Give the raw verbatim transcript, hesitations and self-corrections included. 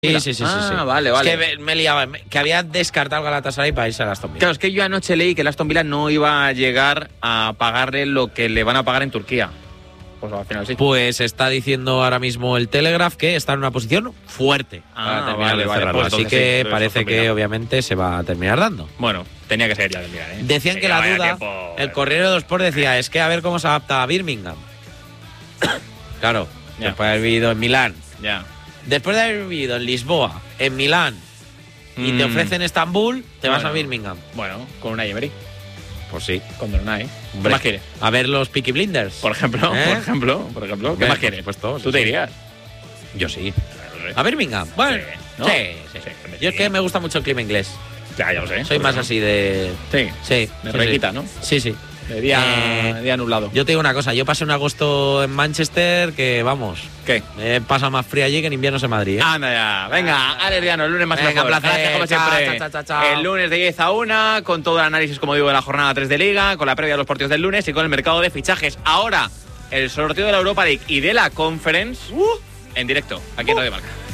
Sí, sí, sí, sí, ah, sí. vale, vale. Es que me liaba, que había descartado Galatasaray para irse a Aston Villa. Claro, es que yo anoche leí que el Aston Villa no iba a llegar a pagarle lo que le van a pagar en Turquía. Pues al final sí. Pues está diciendo ahora mismo el Telegraph que está en una posición fuerte. Ah, para terminar vale, de vale, cerrarlo. pues Así entonces que sí, parece Aston que Villa. obviamente se va a terminar dando. Bueno, tenía que ser ya del Villa, ¿eh? Decían Sí, que la vaya duda, tiempo, el eh. Correo de los Sport decía, es que a ver cómo se adapta a Birmingham. Claro, Ya. después de haber vivido en Milán, Ya. después de haber vivido en Lisboa, en Milán, y te Mm. ofrecen Estambul, te vas Bueno. a Birmingham. Bueno, con una Emery, Pues sí. con Donai. ¿Qué Hombre, más quieres? A ver los Peaky Blinders. Por ejemplo, ¿Eh? por ejemplo, por ejemplo. ¿Qué Hombre, más por quieres? supuesto, sí, Tú te sí. irías. Yo sí. ¿A Birmingham? Bueno, Sí, ¿no? sí, sí. Sí, hombre, Yo es sí. que me gusta mucho el clima inglés. Ya, ya lo sé. Soy más así de... Sí, Sí. de sí, requita, sí. ¿no? Sí, sí. De día, Eh, de día nublado. Yo te digo una cosa, yo pasé un agosto en Manchester que, vamos, ¿Qué? eh, pasa más frío allí que en invierno en Madrid, ¿eh? Anda ya. Venga, Aleriano, el lunes más Venga, mejor. placer. Gracias, como Chao, siempre. chao, chao, chao. El lunes de diez a una, con todo el análisis, como digo, de la jornada tres de Liga, con la previa de los partidos del lunes y con el mercado de fichajes. Ahora, el sorteo de la Europa League y de la Conference en directo, aquí en Radio Marca.